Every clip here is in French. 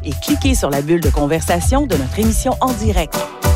et cliquez sur la bulle de conversation de notre émission en direct.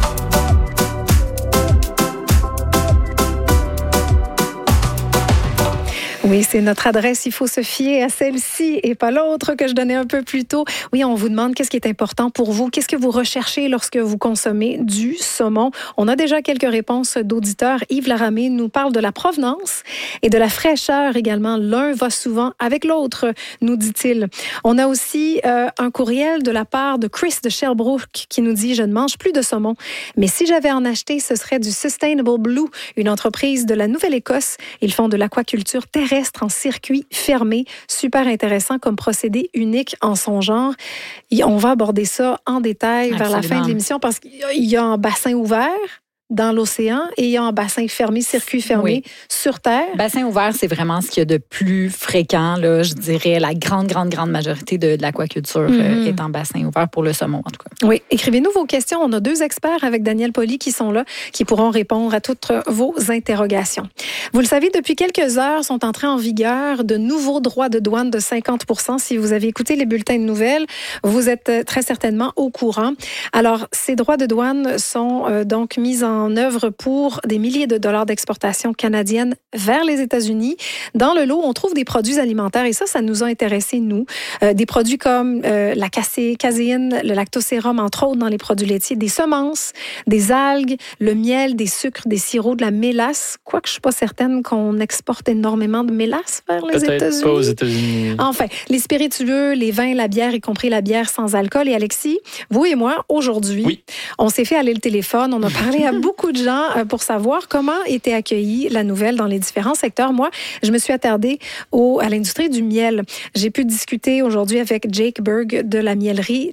Oui, c'est notre adresse. Il faut se fier à celle-ci et pas l'autre que je donnais un peu plus tôt. Oui, on vous demande qu'est-ce qui est important pour vous. Qu'est-ce que vous recherchez lorsque vous consommez du saumon? On a déjà quelques réponses d'auditeurs. Yves Laramé nous parle de la provenance et de la fraîcheur également. L'un va souvent avec l'autre, nous dit-il. On a aussi un courriel de la part de Chris de Sherbrooke qui nous dit « Je ne mange plus de saumon, mais si j'avais à en acheter, ce serait du Sustainable Blue, une entreprise de la Nouvelle-Écosse. Ils font de l'aquaculture terrestre en circuit fermé. Super intéressant comme procédé unique en son genre. Et on va aborder ça en détail vers la fin de l'émission parce qu'il y a un bassin ouvert dans l'océan et il y a un bassin fermé, circuit fermé sur Terre. Bassin ouvert, c'est vraiment ce qu'il y a de plus fréquent. Là, je dirais la grande majorité de l'aquaculture est en bassin ouvert pour le saumon, en tout cas. Oui, écrivez-nous vos questions. On a 2 experts avec Daniel Poli qui sont là, qui pourront répondre à toutes vos interrogations. Vous le savez, depuis quelques heures sont entrés en vigueur de nouveaux droits de douane de 50%. Si vous avez écouté les bulletins de nouvelles, vous êtes très certainement au courant. Alors, ces droits de douane sont donc mis en œuvre pour des milliers de dollars d'exportation canadienne vers les États-Unis. Dans le lot, on trouve des produits alimentaires et ça nous a intéressés, nous. Des produits comme la caséine, le lactosérum, entre autres, dans les produits laitiers, des semences, des algues, le miel, des sucres, des sirops, de la mélasse. Quoique je ne suis pas certaine qu'on exporte énormément de mélasse vers les États-Unis. Peut-être pas aux États-Unis. Enfin, les spiritueux, les vins, la bière, y compris la bière sans alcool. Et Alexis, vous et moi, aujourd'hui, on s'est fait aller le téléphone. On a parlé à beaucoup de gens pour savoir comment était accueillie la nouvelle dans les différents secteurs. Moi, je me suis attardée à l'industrie du miel. J'ai pu discuter aujourd'hui avec Jake Berg de la miellerie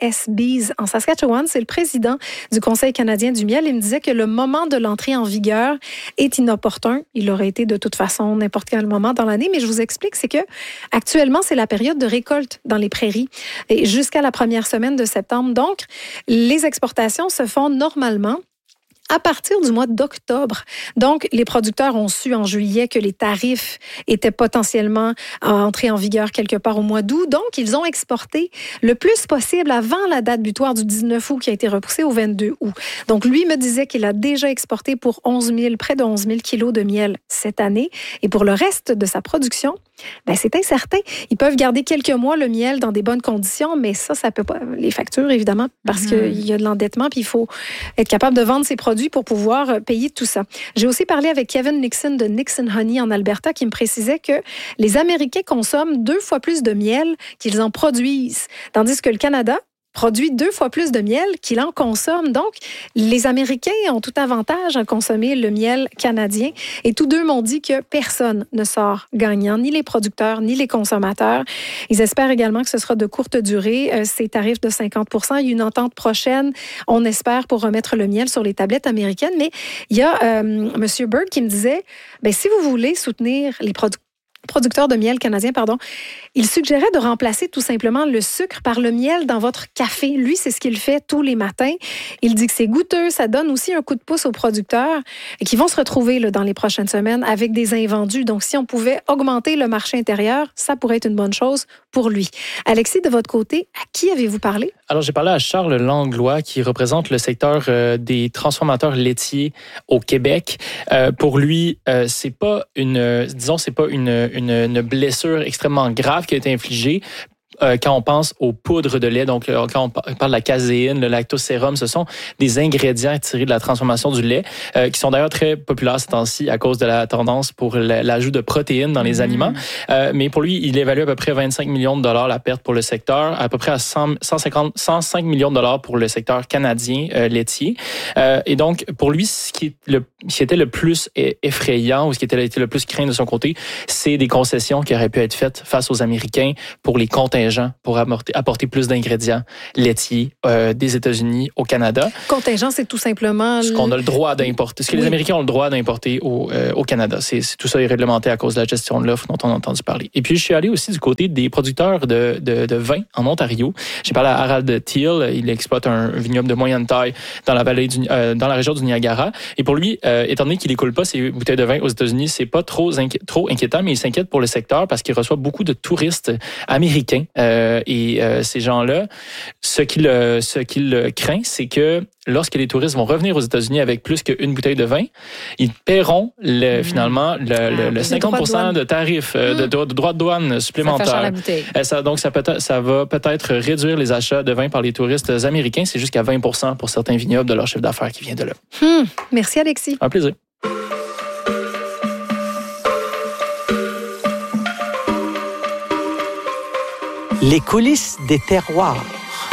JSB's en Saskatchewan. C'est le président du Conseil canadien du miel. Il me disait que le moment de l'entrée en vigueur est inopportun. Il aurait été de toute façon n'importe quel moment dans l'année, mais je vous explique, c'est que actuellement, c'est la période de récolte dans les prairies et jusqu'à la première semaine de septembre. Donc, les exportations se font normalement à partir du mois d'octobre. Donc, les producteurs ont su en juillet que les tarifs étaient potentiellement entrés en vigueur quelque part au mois d'août. Donc, ils ont exporté le plus possible avant la date butoir du 19 août qui a été repoussée au 22 août. Donc, lui me disait qu'il a déjà exporté pour près de 11 000 kilos de miel cette année. Et pour le reste de sa production, c'est incertain. Ils peuvent garder quelques mois le miel dans des bonnes conditions, mais ça peut pas. Les factures, évidemment, parce qu'il y a de l'endettement, puis il faut être capable de vendre ses produits pour pouvoir payer tout ça. J'ai aussi parlé avec Kevin Nixon de Nixon Honey en Alberta qui me précisait que les Américains consomment 2 fois plus de miel qu'ils en produisent, tandis que le Canada produit 2 fois plus de miel qu'il en consomme. Donc, les Américains ont tout avantage à consommer le miel canadien. Et tous deux m'ont dit que personne ne sort gagnant, ni les producteurs, ni les consommateurs. Ils espèrent également que ce sera de courte durée, ces tarifs de 50%. Il y a une entente prochaine, on espère, pour remettre le miel sur les tablettes américaines. Mais il y a M. Berg qui me disait, si vous voulez soutenir les producteurs de miel canadien, il suggérait de remplacer tout simplement le sucre par le miel dans votre café. Lui, c'est ce qu'il fait tous les matins. Il dit que c'est goûteux, ça donne aussi un coup de pouce aux producteurs qui vont se retrouver dans les prochaines semaines avec des invendus. Donc, si on pouvait augmenter le marché intérieur, ça pourrait être une bonne chose pour lui. Alexis, de votre côté, à qui avez-vous parlé? Alors, j'ai parlé à Charles Langlois qui représente le secteur des transformateurs laitiers au Québec. Pour lui, c'est pas une blessure extrêmement grave qui a été infligée. Quand on pense aux poudres de lait, donc quand on parle de la caséine, le lactosérum, ce sont des ingrédients tirés de la transformation du lait qui sont d'ailleurs très populaires ces temps-ci à cause de la tendance pour l'ajout de protéines dans les aliments. Mais pour lui, il évalue à peu près 25 millions de dollars la perte pour le secteur, à peu près à 105 millions de dollars pour le secteur canadien laitier. Et donc, pour lui, ce qui était le plus effrayant ou ce qui était le plus craint de son côté, c'est des concessions qui auraient pu être faites face aux Américains pour les contingents pour apporter plus d'ingrédients laitiers des États-Unis au Canada. Contingent, c'est tout simplement ce qu'on a le droit d'importer, ce que les Américains ont le droit d'importer au Canada. C'est tout ça est réglementé à cause de la gestion de l'offre dont on a entendu parler. Et puis, je suis allé aussi du côté des producteurs de vin en Ontario. J'ai parlé à Harald Thiel. Il exploite un vignoble de moyenne taille dans la vallée dans la région du Niagara. Et pour lui, étant donné qu'il n'écoule pas ses bouteilles de vin aux États-Unis, c'est pas trop inquiétant, mais il s'inquiète pour le secteur parce qu'il reçoit beaucoup de touristes américains Ces gens-là, ce qu'ils craignent, c'est que lorsque les touristes vont revenir aux États-Unis avec plus qu'une bouteille de vin, ils paieront finalement le 50% de tarifs de droits de douane supplémentaires. Ça fait cher la bouteille. Ça va peut-être réduire les achats de vin par les touristes américains. C'est jusqu'à 20% pour certains vignobles de leur chiffre d'affaires qui vient de là. Merci, Alexis. Un plaisir. Les coulisses des terroirs.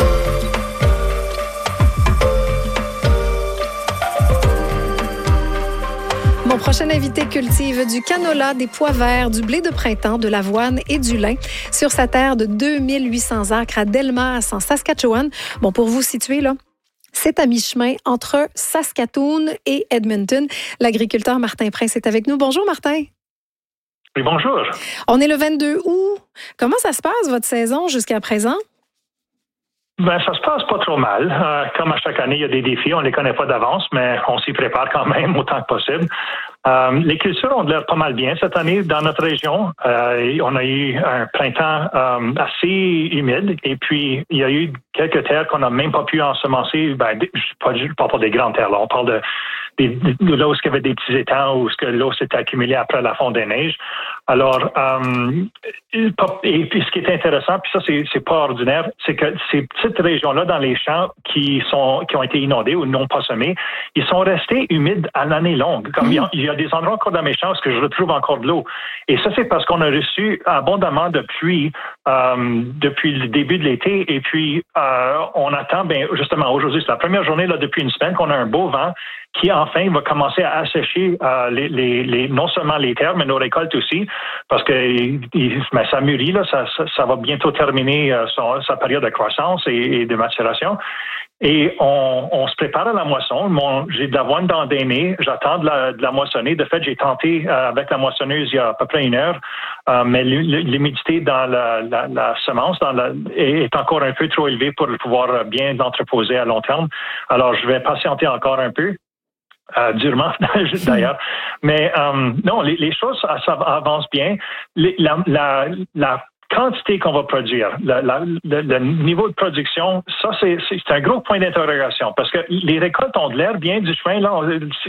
Mon prochain invité cultive du canola, des pois verts, du blé de printemps, de l'avoine et du lin sur sa terre de 2800 acres à Delmas, en Saskatchewan. Bon, pour vous situer, là, c'est à mi-chemin entre Saskatoon et Edmonton. L'agriculteur Martin Prince est avec nous. Bonjour, Martin. Oui, bonjour. On est le 22 août. Comment ça se passe, votre saison, jusqu'à présent? Ça se passe pas trop mal. Comme à chaque année, il y a des défis. On les connaît pas d'avance, mais on s'y prépare quand même autant que possible. Les cultures ont l'air pas mal bien cette année dans notre région. On a eu un printemps assez humide et puis il y a eu quelques terres qu'on n'a même pas pu ensemencer. Je parle pas des grandes terres, là. On parle de là où il y avait des petits étangs, où l'eau s'était accumulée après la fonte des neiges. Alors, et puis ce qui est intéressant, puis ça c'est pas ordinaire, c'est que ces petites régions-là dans les champs qui ont été inondées ou non pas semées, ils sont restés humides à l'année longue. Comme il y a des endroits encore dans mes champs où je retrouve encore de l'eau. Et ça, c'est parce qu'on a reçu abondamment de pluie depuis le début de l'été. Et puis, on attend, justement, aujourd'hui, c'est la première journée là, depuis une semaine qu'on a un beau vent qui, enfin, va commencer à assécher non seulement les terres, mais nos récoltes aussi, parce que ça mûrit, là, ça va bientôt terminer sa période de croissance et de maturation. Et on se prépare à la moisson. J'ai de l'avoine dans des nez. J'attends de la moissonner. De fait, j'ai tenté avec la moissonneuse il y a à peu près 1 heure, mais l'humidité dans la semence est encore un peu trop élevée pour pouvoir bien l'entreposer à long terme. Alors, je vais patienter encore un peu. Durement, d'ailleurs. Mais non, les choses, ça avance bien. La quantité qu'on va produire, le niveau de production, ça, c'est un gros point d'interrogation parce que les récoltes ont de l'air bien du chemin, là.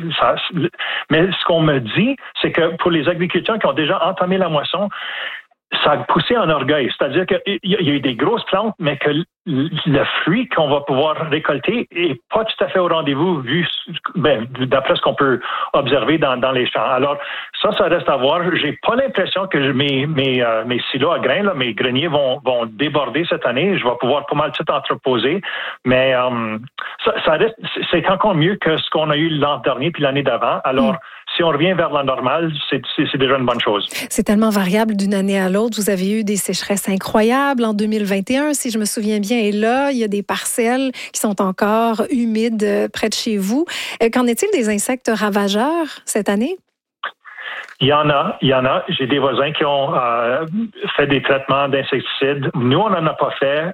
Mais ce qu'on me dit, c'est que pour les agriculteurs qui ont déjà entamé la moisson, ça a poussé en orgueil. C'est-à-dire qu'il y a eu des grosses plantes, mais que le fruit qu'on va pouvoir récolter est pas tout à fait au rendez-vous d'après ce qu'on peut observer dans les champs. Alors, ça reste à voir. J'ai pas l'impression que mes silos à grains, là, mes greniers vont déborder cette année. Je vais pouvoir pas mal tout entreposer. Mais ça reste, c'est encore mieux que ce qu'on a eu l'an dernier puis l'année d'avant. Alors, si on revient vers la normale, c'est déjà une bonne chose. C'est tellement variable d'une année à l'autre. Vous avez eu des sécheresses incroyables en 2021, si je me souviens bien. Et là, il y a des parcelles qui sont encore humides près de chez vous. Qu'en est-il des insectes ravageurs cette année? Il y en a. J'ai des voisins qui ont fait des traitements d'insecticides. Nous, on n'en a pas fait.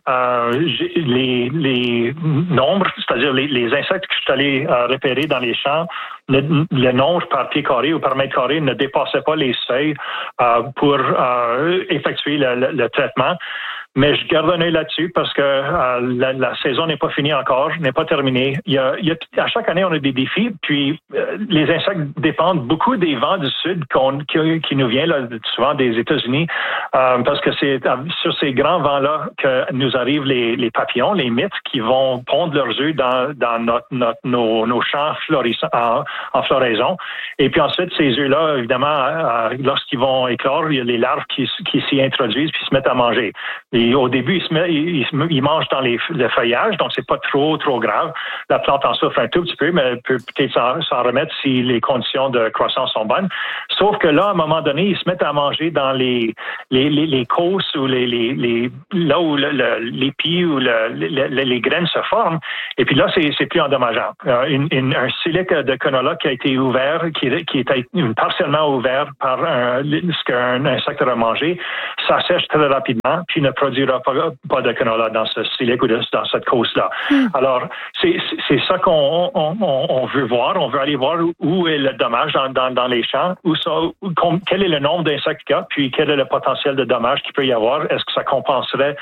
Les nombres, c'est-à-dire les insectes que je suis allé repérer dans les champs, le nombre par pied carré ou par mètre carré ne dépassait pas les seuils pour effectuer le traitement. Mais je garde un œil là-dessus parce que la saison n'est pas finie encore, n'est pas terminée. À chaque année, on a des défis. Puis les insectes dépendent beaucoup des vents du sud qui nous viennent là, souvent des États-Unis, parce que c'est sur ces grands vents-là que nous arrivent les papillons, les mites, qui vont pondre leurs œufs dans nos champs en floraison. Et puis ensuite, ces œufs-là, évidemment, lorsqu'ils vont éclore, il y a les larves qui s'y introduisent puis se mettent à manger. Et au début, ils mangent dans le feuillage, donc c'est pas trop grave. La plante en souffre un tout petit peu, mais elle peut peut-être s'en remettre si les conditions de croissance sont bonnes. Sauf que là, à un moment donné, ils se mettent à manger dans les causses ou là où l'épi ou les graines se forment. Et puis là, c'est plus endommageant. Un silic de canola qui a été ouvert, qui est partiellement ouvert par ce qu'un insecte a mangé, ça sèche très rapidement, puis ne produit produira pas de canola dans ce silic ou dans cette cause-là. Alors, c'est ça qu'on veut voir. On veut aller voir où est le dommage dans les champs, quel est le nombre d'insectes qu'il y a, puis quel est le potentiel de dommage qu'il peut y avoir. Est-ce que ça compenserait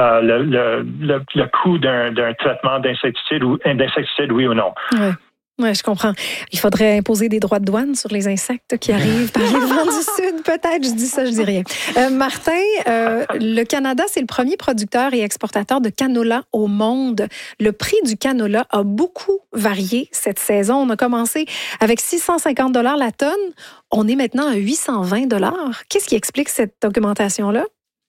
le coût d'un traitement d'insecticide oui ou non? Oui. Oui, je comprends. Il faudrait imposer des droits de douane sur les insectes qui arrivent par les vents du Sud, peut-être. Je dis ça, je dis rien. Martin, le Canada, c'est le premier producteur et exportateur de canola au monde. Le prix du canola a beaucoup varié cette saison. On a commencé avec 650 $ la tonne. On est maintenant à 820 $. Qu'est-ce qui explique cette augmentation-là?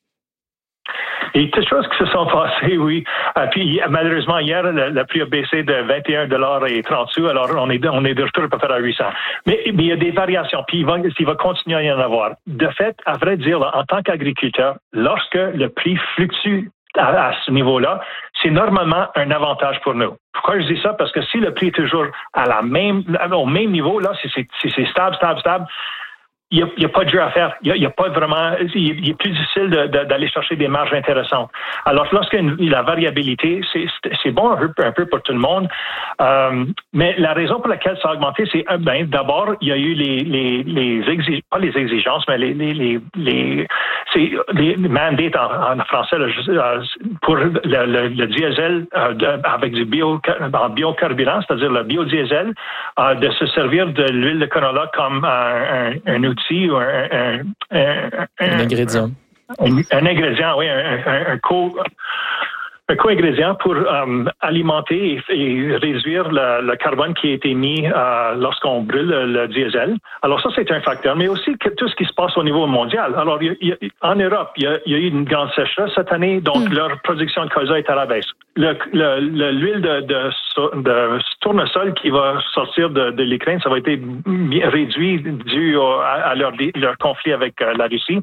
Il y a des choses qui se sont passées, oui. Puis malheureusement, hier, le prix a baissé de 21 $ et 30 sous. Alors, on est de retour à peu près à 800. Mais il y a des variations, puis il va continuer à y en avoir. De fait, à vrai dire, là, en tant qu'agriculteur, lorsque le prix fluctue à ce niveau-là, c'est normalement un avantage pour nous. Pourquoi je dis ça? Parce que si le prix est toujours au même niveau, là, si c'est stable, il n'y a pas de jeu à faire. Il y a pas vraiment. Il est plus difficile d'aller chercher des marges intéressantes. Alors, lorsqu'il y a la variabilité, c'est bon un peu pour tout le monde. Mais la raison pour laquelle ça a augmenté, c'est d'abord, il y a eu pas les exigences, mais les mandates en français pour le diesel avec du biocarburant, c'est-à-dire le biodiesel, de se servir de l'huile de canola comme un outil ou un ingrédient. Un ingrédient, oui, un co-ingrédient pour alimenter et réduire le carbone qui est émis lorsqu'on brûle le diesel. Alors ça, c'est un facteur, mais aussi tout ce qui se passe au niveau mondial. Alors, en Europe, il y a eu une grande sécheresse cette année, donc leur production de colza est à la baisse. L'huile de tournesol qui va sortir de l'Ukraine, ça va être réduit dû à leur conflit avec la Russie.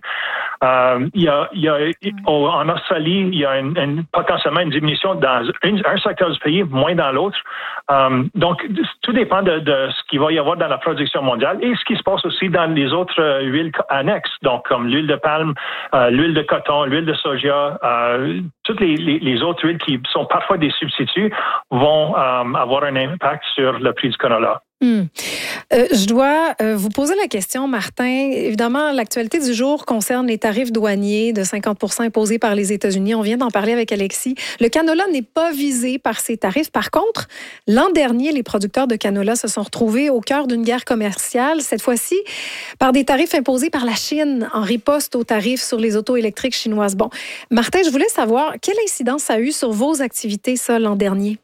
En Australie, il y a potentiellement une diminution dans un secteur du pays, moins dans l'autre. Donc, tout dépend de ce qu'il va y avoir dans la production mondiale et ce qui se passe aussi dans les autres huiles annexes, donc comme l'huile de palme, l'huile de coton, l'huile de soja, toutes les autres huiles qui sont parfois des substituts vont avoir un impact sur le prix du canola. Je dois vous poser la question, Martin. Évidemment, l'actualité du jour concerne les tarifs douaniers de 50 % imposés par les États-Unis. On vient d'en parler avec Alexis. Le canola n'est pas visé par ces tarifs. Par contre, l'an dernier, les producteurs de canola se sont retrouvés au cœur d'une guerre commerciale, cette fois-ci par des tarifs imposés par la Chine en riposte aux tarifs sur les autos électriques chinoises. Bon, Martin, je voulais savoir quelle incidence ça a eu sur vos activités, ça, l'an dernier?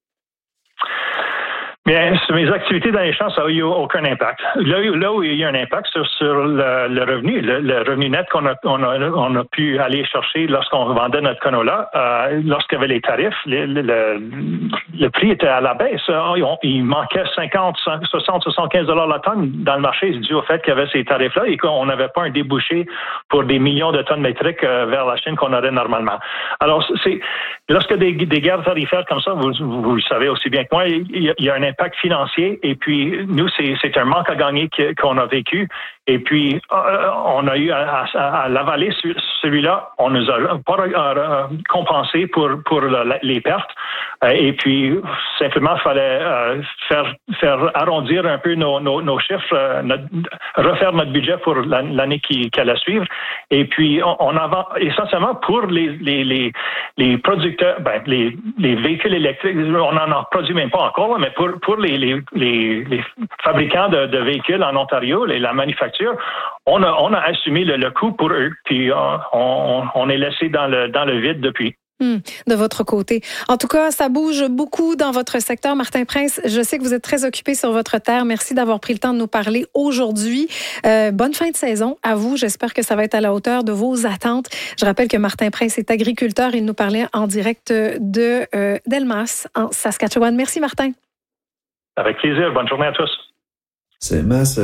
Bien, sur mes activités dans les champs, ça n'a eu aucun impact. Là où il y a eu un impact, c'est sur le revenu, le revenu net qu'on a pu aller chercher lorsqu'on vendait notre canola. Lorsqu'il y avait les tarifs, le prix était à la baisse. Il manquait 50, 60, 75 $ la tonne dans le marché dû au fait qu'il y avait ces tarifs-là et qu'on n'avait pas un débouché pour des millions de tonnes métriques vers la Chine qu'on aurait normalement. Alors, lorsque des guerres tarifaires comme ça, vous le savez aussi bien que moi, il y a un impact financier et puis nous c'est un manque à gagner qu'on a vécu et puis on a eu à l'avaler celui-là, on nous a pas compensé pour les pertes et puis simplement il fallait faire arrondir un peu nos chiffres, refaire notre budget pour l'année qui allait suivre et puis on avance essentiellement pour les producteurs, les véhicules électriques, on n'en produit même pas encore, mais pour les fabricants de véhicules en Ontario, la manufacture, on a assumé le coût pour eux, puis on est laissé dans le vide depuis. De votre côté. En tout cas, ça bouge beaucoup dans votre secteur. Martin Prince, je sais que vous êtes très occupé sur votre terre. Merci d'avoir pris le temps de nous parler aujourd'hui. Bonne fin de saison à vous. J'espère que ça va être à la hauteur de vos attentes. Je rappelle que Martin Prince est agriculteur. Il nous parlait en direct de Delmas, en Saskatchewan. Merci, Martin. Avec plaisir. Bonne journée à tous. C'est